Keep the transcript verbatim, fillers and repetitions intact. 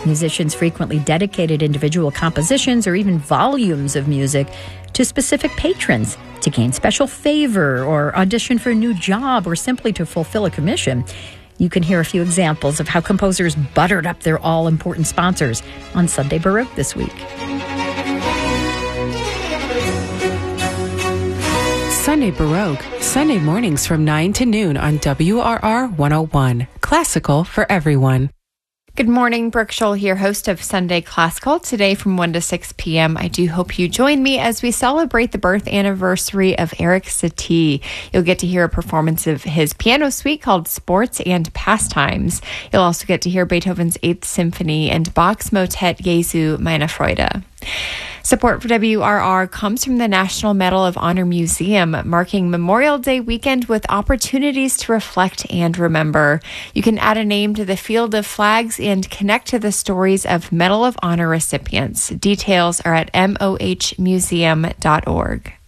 Musicians frequently dedicated individual compositions or even volumes of music to specific patrons to gain special favor or audition for a new job or simply to fulfill a commission. You can hear a few examples of how composers buttered up their all-important sponsors on Sunday Baroque this week. Sunday Baroque, Sunday mornings from nine to noon on W R R one oh one. Classical for everyone. Good morning, Brooke Scholl here, host of Sunday Classical. Today from one to six p.m. I do hope you join me as we celebrate the birth anniversary of Erik Satie. You'll get to hear a performance of his piano suite called Sports and Pastimes. You'll also get to hear Beethoven's Eighth Symphony and Bach's motet Jesu meine Freude. Support for W R R comes from the National Medal of Honor Museum, marking Memorial Day weekend with opportunities to reflect and remember. You can add a name to the field of flags and connect to the stories of Medal of Honor recipients. Details are at m o h museum dot org.